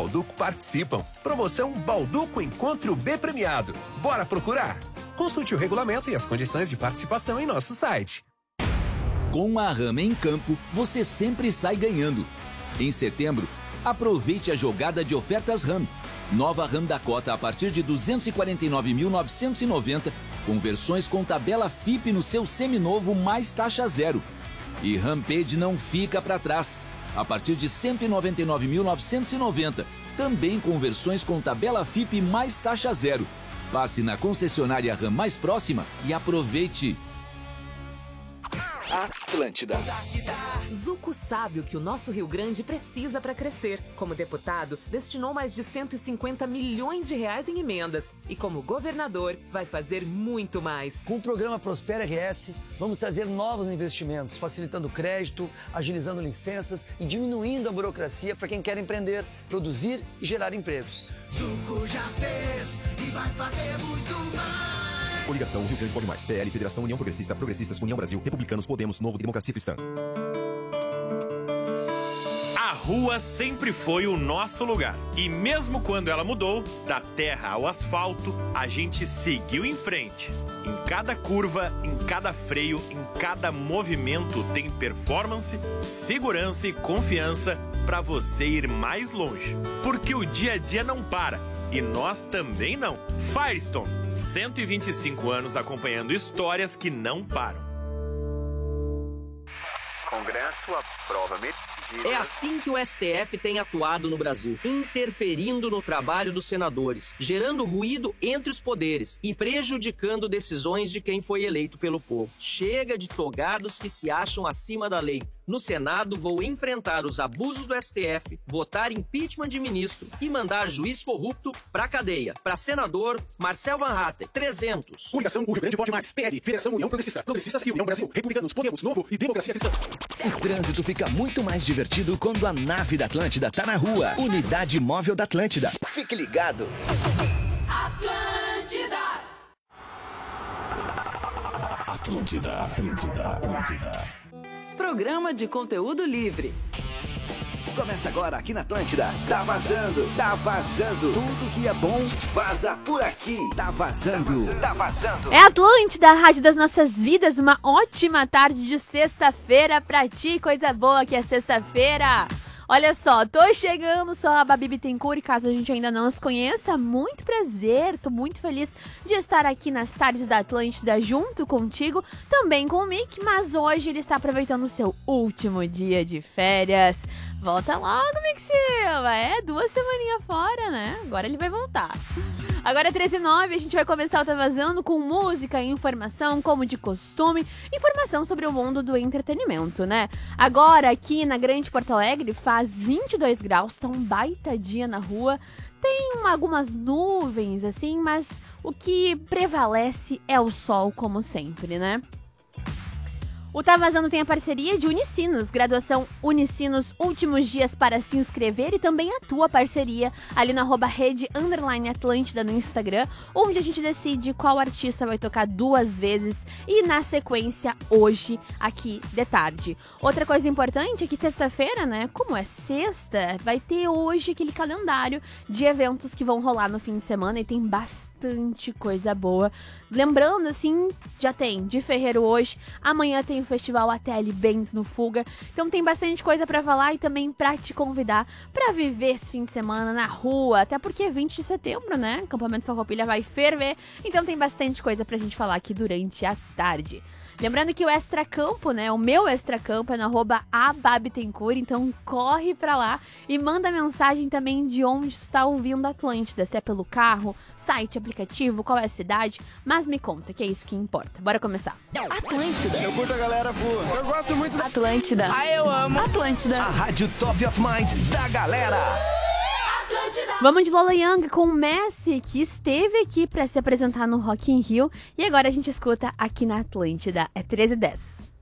Balduco participam. Promoção Balduco Encontro B Premiado. Bora procurar? Consulte o regulamento e as condições de participação em nosso site. Com a RAM em campo, você sempre sai ganhando. Em setembro, aproveite a jogada de ofertas RAM. Nova RAM Dakota a partir de R$ 249.990, com versões com tabela FIP no seu seminovo mais taxa zero. E Rampage não fica para trás, a partir de R$ 199.990, também com versões com tabela FIP mais taxa zero. Passe na concessionária RAM mais próxima e aproveite. Atlântida. Zuco sabe o que o nosso Rio Grande precisa para crescer. Como deputado, destinou mais de 150 milhões de reais em emendas. E como governador, vai fazer muito mais. Com o programa Prospera RS, vamos trazer novos investimentos, facilitando crédito, agilizando licenças e diminuindo a burocracia para quem quer empreender, produzir e gerar empregos. Zuco já fez e vai fazer muito mais. Coligação Rio Grande Pode Mais, PL, Federação União Progressista, Progressistas, União Brasil, Republicanos, Podemos, Novo, Democracia Cristã. A rua sempre foi o nosso lugar. E mesmo quando ela mudou, da terra ao asfalto, a gente seguiu em frente. Em cada curva, em cada freio, em cada movimento tem performance, segurança e confiança para você ir mais longe. Porque o dia a dia não para. E nós também não. Firestone, 125 anos acompanhando histórias que não param. Congresso aprova medida. É assim que o STF tem atuado no Brasil, interferindo no trabalho dos senadores, gerando ruído entre os poderes e prejudicando decisões de quem foi eleito pelo povo. Chega de togados que se acham acima da lei. No Senado, vou enfrentar os abusos do STF, votar impeachment de ministro e mandar juiz corrupto pra cadeia. Pra senador, Marcel Van Hatten, 300. Coligação Rio Grande Pode Mais, PL, Federação União Progressista, Progressistas e União Brasil, Republicanos, Podemos, Novo e Democracia Cristã. O trânsito fica muito mais divertido quando a nave da Atlântida tá na rua. Unidade Móvel da Atlântida. Fique ligado. Atlântida. Atlântida, Atlântida, Atlântida. Programa de conteúdo livre. Começa agora aqui na Atlântida. Tá vazando, tá vazando. Tudo que é bom, vaza por aqui. Tá vazando, tá vazando. É Atlântida, a rádio das nossas vidas. Uma ótima tarde de sexta-feira pra ti. Coisa boa que é sexta-feira. Olha só, tô chegando, sou a Babi Bittencourt, caso a gente ainda não os conheça, muito prazer, tô muito feliz de estar aqui nas tardes da Atlântida junto contigo, também com o Mick, mas hoje ele está aproveitando o seu último dia de férias. Volta logo, Mick Silva, 2 semaninhas fora, né? Agora ele vai voltar. Agora é 13h09, a gente vai começar o Tá Vazando com música e informação, como de costume, informação sobre o mundo do entretenimento, né? Agora, aqui na Grande Porto Alegre, faz 22 graus, tá um baita dia na rua, tem algumas nuvens, assim, mas o que prevalece é o sol, como sempre, né? O Tá Vazando tem a parceria de Unicinos, graduação Unicinos, últimos dias para se inscrever, e também a tua parceria ali no @rede_Atlântida no Instagram, onde a gente decide qual artista vai tocar 2 vezes e na sequência hoje, aqui de tarde. Outra coisa importante é que sexta-feira, né, como é sexta, vai ter hoje aquele calendário de eventos que vão rolar no fim de semana e tem bastante coisa boa. Lembrando, assim, já tem de Ferreiro hoje, amanhã tem o Festival ATL Bands no Fuga, então tem bastante coisa pra falar e também pra te convidar pra viver esse fim de semana na rua, até porque é 20 de setembro, né, acampamento Farroupilha vai ferver, então tem bastante coisa pra gente falar aqui durante a tarde. Lembrando que o Extracampo, né, o meu Extracampo é no @ababitencourt, então corre pra lá e manda mensagem também de onde tu tá ouvindo a Atlântida, se é pelo carro, site, aplicativo, qual é a cidade, mas me conta, que é isso que importa. Bora começar. Atlântida. Eu curto a galera voa. Eu gosto muito da Atlântida. Eu amo. Atlântida. A rádio top of mind da galera. Vamos de Lola Young com o Messi, que esteve aqui para se apresentar no Rock in Rio, e agora a gente escuta aqui na Atlântida. É 13h10.